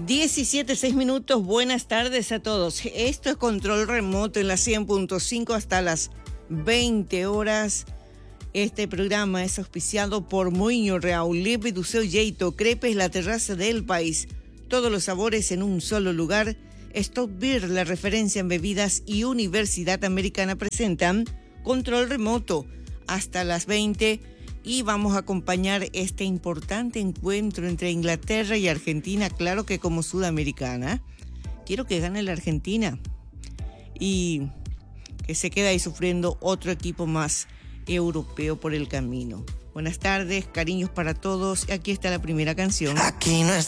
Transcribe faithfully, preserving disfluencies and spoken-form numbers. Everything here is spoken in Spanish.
diecisiete, seis minutos, buenas tardes a todos. Esto es Control Remoto en la cien punto cinco hasta las veinte horas. Este programa es auspiciado por Moinho Real, Leve do seu jeito, Crepes, la terraza del país. Todos los sabores en un solo lugar. Stop Beer, la referencia en bebidas, y Universidad Americana presentan Control Remoto hasta las veinte. Y vamos a acompañar este importante encuentro entre Inglaterra y Argentina. Claro que como sudamericana quiero que gane la Argentina y que se quede ahí sufriendo otro equipo más europeo por el camino. Buenas tardes, cariños para todos. Aquí está la primera canción. Aquí no es